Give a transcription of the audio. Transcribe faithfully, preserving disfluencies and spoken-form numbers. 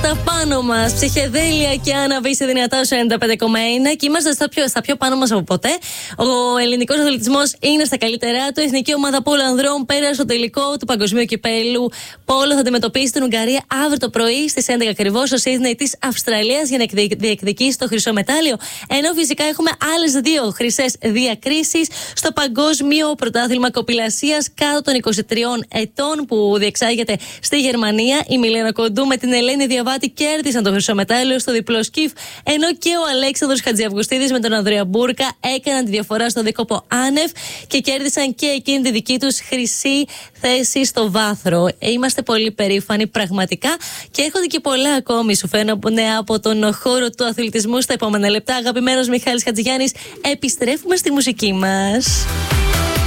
στα πάνω μας. Ψυχεδέλεια και άναβηση δυνατά στο ενενήντα πέντε κόμμα ένα και είμαστε στα πιο, στα πιο πάνω μας από ποτέ. Ο ελληνικός αθλητισμός είναι στα καλύτερά του. Η εθνική ομάδα πόλο ανδρών πέρασε στο τελικό του Παγκοσμίου Κυπέλλου Πόλο. Θα αντιμετωπίσει την Ουγγαρία αύριο το πρωί στις έντεκα ακριβώς στο Σίδνεϊ της Αυστραλίας για να διεκδικήσει το χρυσό μετάλλιο. Ενώ φυσικά έχουμε άλλες δύο χρυσές διακρίσεις στο Παγκόσμιο Πρωτάθλημα Κοπηλασίας κάτω των είκοσι τριών ετών που διεξάγεται στη Γερμανία. Η Μιλένα Κοντού με την Ελένη Διαβάτη κέρδισαν το χρυσό μετάλλιο στο διπλό σκιφ, ενώ και ο Αλέξανδρος Χατζιαυγουστίδης με τον Ανδρέα Μπούρκα έκαναν τη διαφορά στο δίκοπο άνευ και κέρδισαν και εκείνη τη δική τους χρυσή θέση στο βάθρο. Είμαστε πολύ περήφανοι πραγματικά και έρχονται και πολλά ακόμη, σου φαίνονται, από τον χώρο του αθλητισμού στα επόμενα λεπτά. Αγαπημένος Μιχάλης Χατζηγιάννης, επιστρέφουμε στη μουσική μας.